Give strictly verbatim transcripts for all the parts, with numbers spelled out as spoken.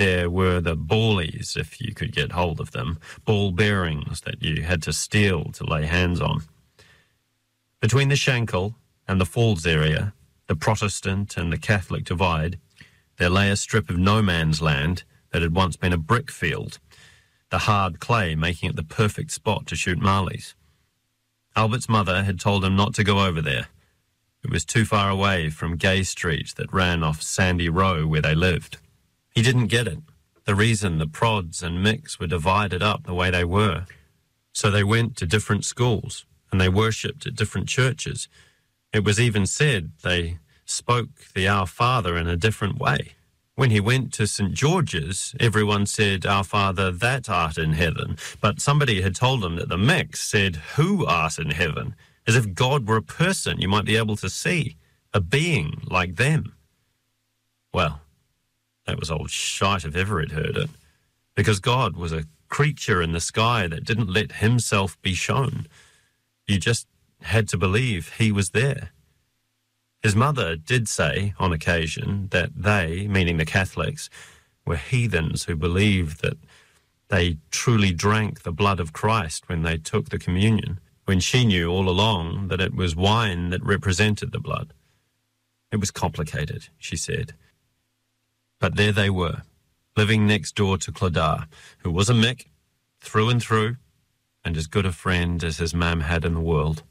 there were the ballies, if you could get hold of them, ball bearings that you had to steal to lay hands on. Between the Shankill and the Falls area, the Protestant and the Catholic divide, there lay a strip of no man's land that had once been a brick field, the hard clay making it the perfect spot to shoot marlies. Albert's mother had told him not to go over there. It was too far away from Gay Street that ran off Sandy Row where they lived. He didn't get it, the reason the Prods and Micks were divided up the way they were. So they went to different schools, and they worshipped at different churches. It was even said they spoke the Our Father in a different way. When he went to Saint George's, everyone said, Our Father that art in heaven. But somebody had told him that the Micks said, Who art in heaven? As if God were a person you might be able to see, a being like them. Well, that was old shite if ever he'd heard it, because God was a creature in the sky that didn't let himself be shown. You just had to believe he was there. His mother did say, on occasion, that they, meaning the Catholics, were heathens who believed that they truly drank the blood of Christ when they took the communion, when she knew all along that it was wine that represented the blood. It was complicated, she said. But there they were, living next door to Clodagh, who was a Mick, through and through, and as good a friend as his mam had in the world.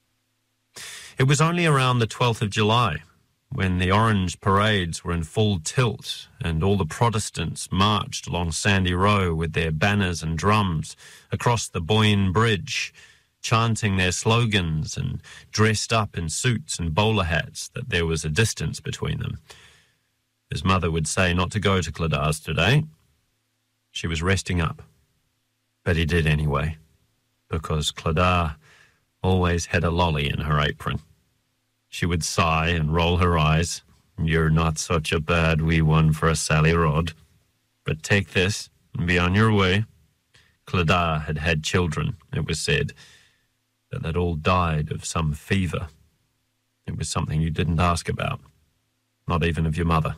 It was only around the twelfth of July, when the orange parades were in full tilt and all the Protestants marched along Sandy Row with their banners and drums across the Boyne Bridge, chanting their slogans and dressed up in suits and bowler hats, that there was a distance between them. His mother would say not to go to Clodagh's today. She was resting up. But he did anyway, because Clodagh always had a lolly in her apron. She would sigh and roll her eyes. You're not such a bad wee one for a Sally Rod. But take this and be on your way. Clodagh had had children, it was said, but they'd all died of some fever. It was something you didn't ask about, not even of your mother.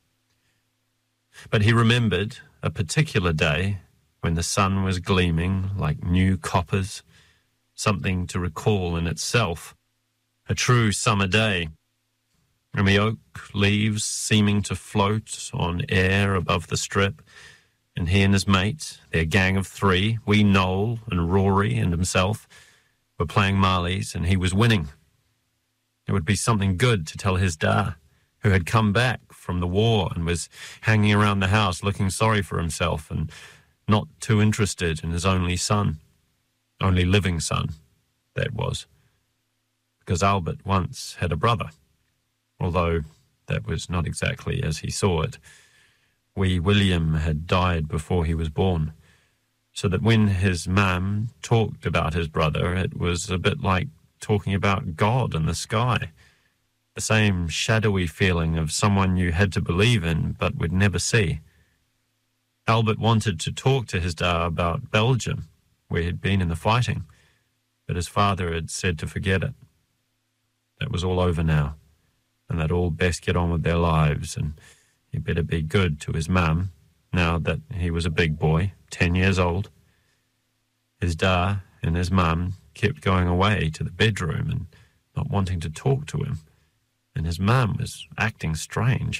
But he remembered a particular day when the sun was gleaming like new coppers, something to recall in itself, a true summer day, and the oak leaves seeming to float on air above the strip, and he and his mate, their gang of three, wee Noel and Rory and himself, were playing marlies, and he was winning. It would be something good to tell his da, who had come back from the war and was hanging around the house looking sorry for himself and not too interested in his only son, only living son, that was. Because Albert once had a brother, although that was not exactly as he saw it. Wee William had died before he was born, so that when his mam talked about his brother, it was a bit like talking about God in the sky, the same shadowy feeling of someone you had to believe in but would never see. Albert wanted to talk to his da about Belgium, where he'd been in the fighting, but his father had said to forget it. That was all over now, and they'd all best get on with their lives, and he'd better be good to his mum, now that he was a big boy, ten years old. His da and his mum kept going away to the bedroom and not wanting to talk to him, and his mum was acting strange.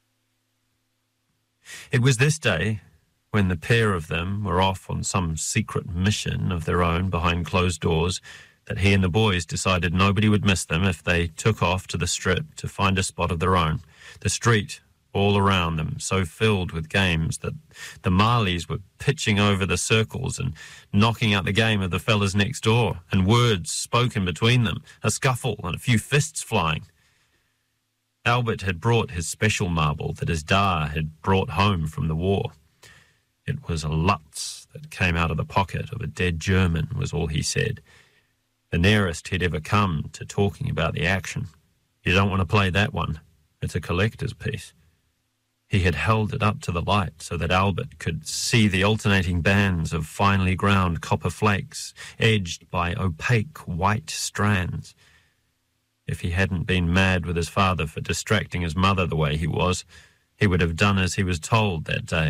It was this day, when the pair of them were off on some secret mission of their own behind closed doors, that he and the boys decided nobody would miss them if they took off to the strip to find a spot of their own. The street all around them, so filled with games that the Marlies were pitching over the circles and knocking out the game of the fellas next door, and words spoken between them, a scuffle and a few fists flying. Albert had brought his special marble that his da had brought home from the war. It was a Lutz that came out of the pocket of a dead German, was all he said. The nearest he'd ever come to talking about the action. You don't want to play that one. It's a collector's piece. He had held it up to the light so that Albert could see the alternating bands of finely ground copper flakes edged by opaque white strands. If he hadn't been mad with his father for distracting his mother the way he was, he would have done as he was told that day.